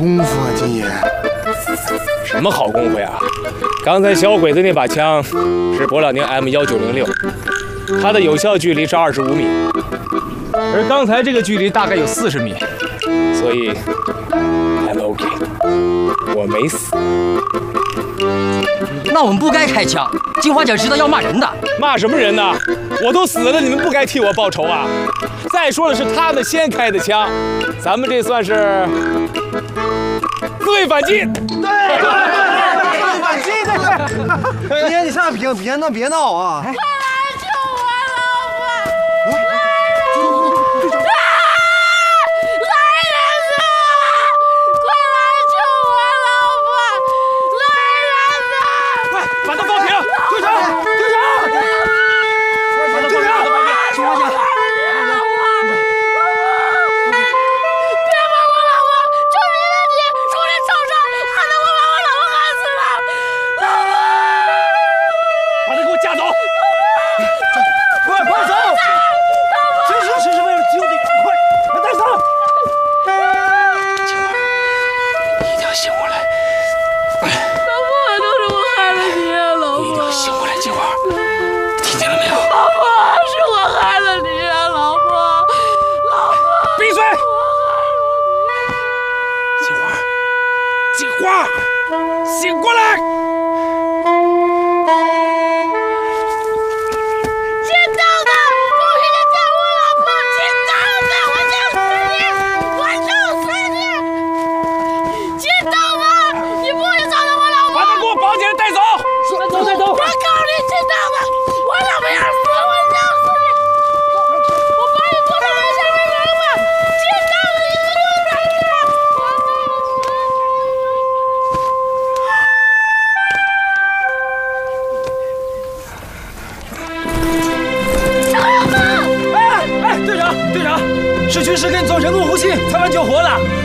功夫啊，金爷！ 什么好功夫呀？刚才小鬼子那把枪是勃朗宁 M1906，它的有效距离是25米，而刚才这个距离大概有40米，所以 I'm OK， 我没死。 那我们不该开枪，金花姐知道要骂人的。 骂什么人呢？我都死了，你们不该替我报仇啊！再说的是他们先开的枪，咱们这算是自卫反击。 对，反击对。金爷，你上别闹啊！ 醒过来！ 知道的，不许你见我老婆！知道的，我就死你！我就死你！知道吗？你不许找到我老婆！ 把他给我绑起来带走！ 带走！我告诉你，知道吗？我老婆要死，我就死你！我把你拖到楼下面来吧！知道了，你们给我等着！ 队长，是军师给你做人工呼吸，才把你救活的。